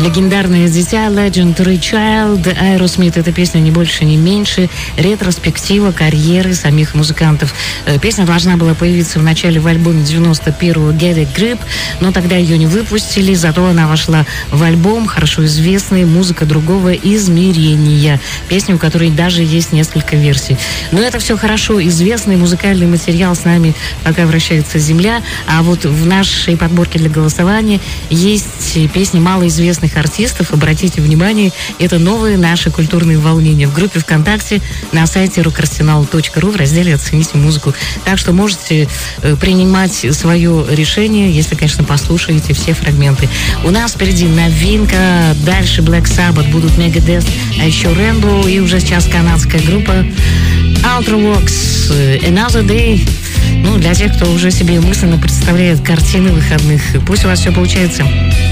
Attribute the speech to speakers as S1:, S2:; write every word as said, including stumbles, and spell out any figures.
S1: Легендарное дитя, Legendary Child, Aerosmith. Эта песня не больше, не меньше. Ретроспектива карьеры самих музыкантов. Песня должна была появиться в начале в альбоме девяносто первого Get a Grip, но тогда ее не выпустили, зато она вошла в альбом, хорошо известный «Музыка другого измерения». Песня, у которой даже есть несколько версий. Но это все хорошо известный музыкальный материал, с нами пока вращается Земля. А вот в нашей подборке для голосования есть песни малоизвестных артистов. Обратите внимание, это новые наши культурные волнения в группе ВКонтакте на сайте рок арсенал точка ру в разделе «Оцените музыку». Так что можете принимать свое решение, если, конечно, послушаете все фрагменты. У нас впереди новинка, дальше Black Sabbath, будут Megadeth, а еще Rainbow и уже сейчас канадская группа Ultravox, Another Day. Ну, для тех, кто уже себе мысленно представляет картины выходных. Пусть у вас все получается.